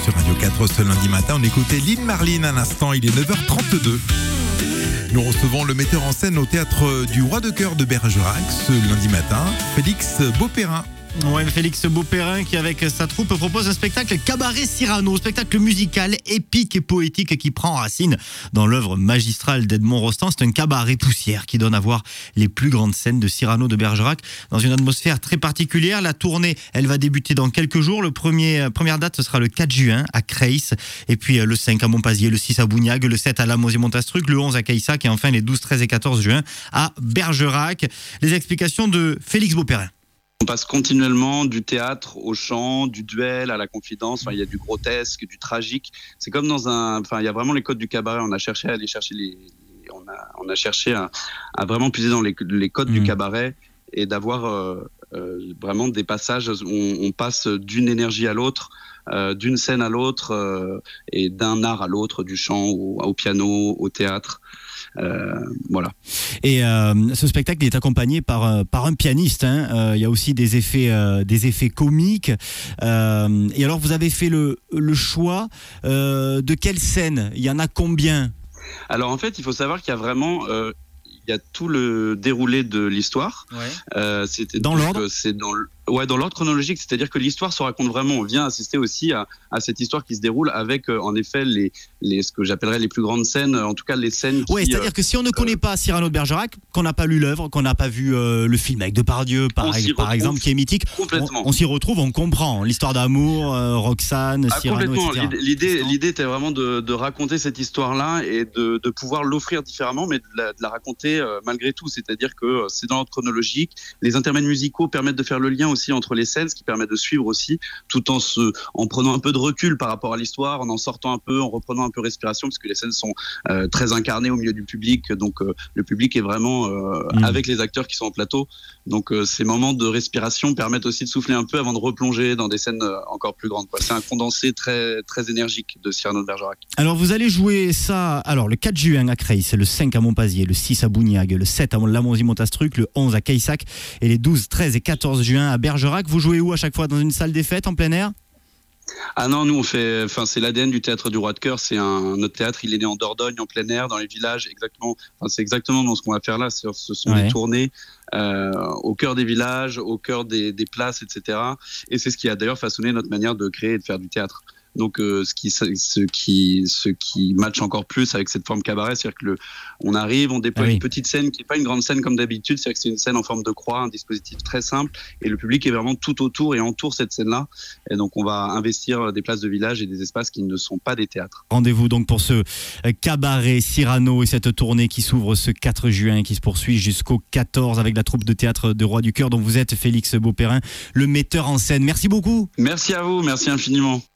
sur Radio 4 ce lundi matin. On écoutait Lynn Marlin à l'instant, il est 9h32. Nous recevons le metteur en scène au théâtre du Roi de Cœur de Bergerac ce lundi matin, Félix Beauperrin. Ouais, Félix Beauperrin qui avec sa troupe propose un spectacle Cabaret Cyrano, spectacle musical épique et poétique qui prend racine dans l'œuvre magistrale d'Edmond Rostand. C'est un cabaret poussière qui donne à voir les plus grandes scènes de Cyrano de Bergerac dans une atmosphère très particulière. La tournée, elle va débuter dans quelques jours. Première date, ce sera le 4 juin à Creys, et puis le 5 à Montpazier, le 6 à Bougnac, le 7 à Lamozy-Montastruc, le 11 à Caïssac et enfin les 12, 13 et 14 juin à Bergerac. Les explications de Félix Beauperrin. On passe continuellement du théâtre au chant, du duel à la confidence. Enfin, il y a du grotesque, du tragique. C'est comme il y a vraiment les codes du cabaret. On a cherché à aller chercher on a cherché à vraiment puiser dans les codes du cabaret et d'avoir vraiment des passages où on passe d'une énergie à l'autre, d'une scène à l'autre et d'un art à l'autre, du chant au piano, au théâtre. Voilà. Et ce spectacle est accompagné par un pianiste. Il y a aussi des effets comiques. Et alors, vous avez fait le choix de quelle scène ? Il y en a combien ? Alors en fait, il faut savoir qu'il y a vraiment il y a tout le déroulé de l'histoire. Ouais. Dans l'ordre. C'est dans l'ordre chronologique, c'est-à-dire que l'histoire se raconte vraiment. On vient assister aussi à cette histoire qui se déroule avec, en effet, ce que j'appellerais les plus grandes scènes, en tout cas les scènes qui... Oui, c'est-à-dire que si on ne connaît pas Cyrano de Bergerac, qu'on n'a pas lu l'œuvre, qu'on n'a pas vu le film avec Depardieu, par exemple, qui est mythique, on s'y retrouve, on comprend l'histoire d'amour, Roxane, Cyrano, complètement. etc. L'idée était vraiment de raconter cette histoire-là et de pouvoir l'offrir différemment, mais de la raconter malgré tout. C'est-à-dire que c'est dans l'ordre chronologique. Les intermèdes musicaux permettent de faire le lien aussi entre les scènes, ce qui permet de suivre aussi, tout en prenant un peu de recul par rapport à l'histoire, en sortant un peu, en reprenant un peu respiration, parce que les scènes sont très incarnées au milieu du public, donc le public est vraiment avec les acteurs qui sont en plateau, donc ces moments de respiration permettent aussi de souffler un peu avant de replonger dans des scènes encore plus grandes, quoi. C'est un condensé très, très énergique de Cyrano de Bergerac. Alors vous allez jouer ça le 4 juin à Creys, le 5 à Montpazier, le 6 à Bougnac, le 7 à Lamozy-Montastruc, le 11 à Caïssac et les 12, 13 et 14 juin à Bergerac. Vous jouez où à chaque fois ? Dans une salle des fêtes en plein air ? Ah non, nous c'est l'ADN du théâtre du Roi de Cœur. C'est notre théâtre, il est né en Dordogne, en plein air, dans les villages, exactement. C'est exactement dans ce qu'on va faire là. Ce sont des tournées au cœur des villages, au cœur des places, etc. Et c'est ce qui a d'ailleurs façonné notre manière de créer et de faire du théâtre. Donc ce qui match encore plus avec cette forme cabaret, c'est-à-dire que on arrive, on déploie une petite scène qui n'est pas une grande scène comme d'habitude, c'est-à-dire que c'est une scène en forme de croix, un dispositif très simple, et le public est vraiment tout autour et entoure cette scène-là. Et donc on va investir des places de village et des espaces qui ne sont pas des théâtres. Rendez-vous donc pour ce cabaret Cyrano et cette tournée qui s'ouvre ce 4 juin et qui se poursuit jusqu'au 14 avec la troupe de théâtre de Roi du Cœur dont vous êtes Félix Beauperrin, le metteur en scène. Merci beaucoup. Merci à vous, merci infiniment.